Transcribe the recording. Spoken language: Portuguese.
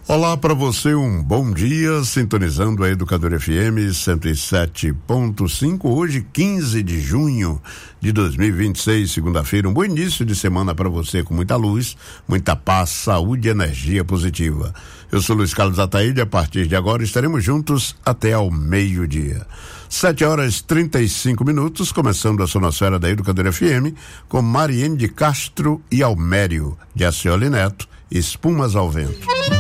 Olá para você, um bom dia, sintonizando a Educador FM 107.5, hoje 15 de junho de 2026, segunda-feira, um bom início de semana para você com muita luz, muita paz, saúde e energia positiva. Eu sou Luiz Carlos Ataíde, a partir de agora estaremos juntos até ao meio-dia. 7h35, começando a sonosfera da Educador FM, com Mariene de Castro e Almério, de Acioli Neto, Espumas ao Vento.